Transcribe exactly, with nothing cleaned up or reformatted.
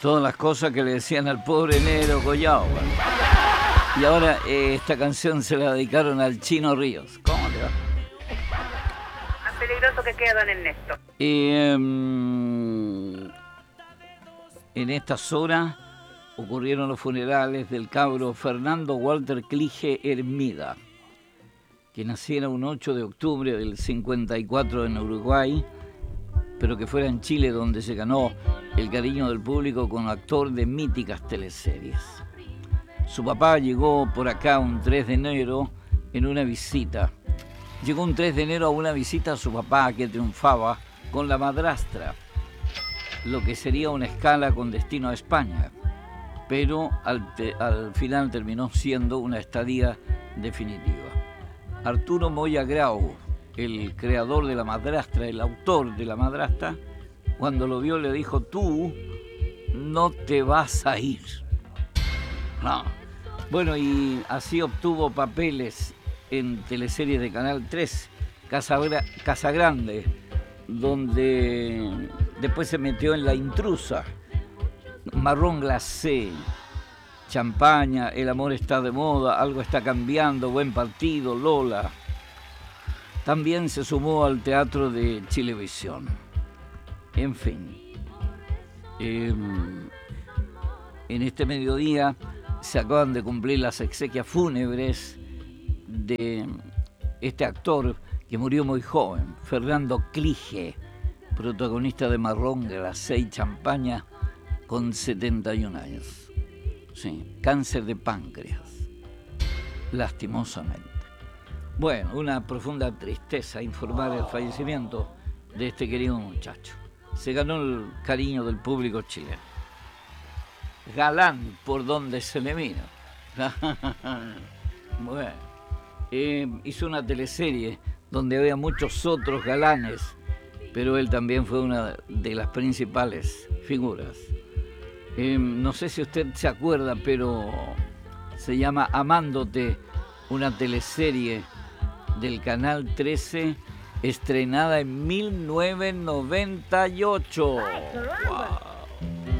Todas las cosas que le decían al pobre Nero Collao. Y ahora eh, esta canción se la dedicaron al Chino Ríos. ¿Cómo le va? Más peligroso que queda, don Ernesto. Y, um, en estas horas ocurrieron los funerales del cabro Fernando Walter Clige Hermida, que naciera un ocho de octubre del cincuenta y cuatro en Uruguay, pero que fuera en Chile donde se ganó el cariño del público como actor de míticas teleseries. Su papá llegó por acá un tres de enero en una visita. Llegó un tres de enero a una visita a su papá, que triunfaba con La Madrastra, lo que sería una escala con destino a España, pero al, te, al final terminó siendo una estadía definitiva. Arturo Moya Grau, el creador de La Madrastra, el autor de La Madrastra, cuando lo vio le dijo: tú no te vas a ir. No. Bueno, y así obtuvo papeles en teleseries de Canal tres, Casa, Casa Grande, donde después se metió en La Intrusa, Marrón Glacé, Champaña, El amor está de moda, Algo está cambiando, Buen partido, Lola. También se sumó al teatro de Chilevisión. En fin, eh, en este mediodía se acaban de cumplir las exequias fúnebres de este actor que murió muy joven, Fernando Clige, protagonista de Marrón Glacé y Champaña, con setenta y un años. Sí, cáncer de páncreas, lastimosamente. Bueno, una profunda tristeza informar el fallecimiento de este querido muchacho. Se ganó el cariño del público chileno. Galán por donde se le mira. Bueno, eh, hizo una teleserie donde había muchos otros galanes, pero él también fue una de las principales figuras. Eh, no sé si usted se acuerda, pero se llama Amándote, una teleserie del Canal trece, estrenada en mil novecientos noventa y ocho. ¡Wow!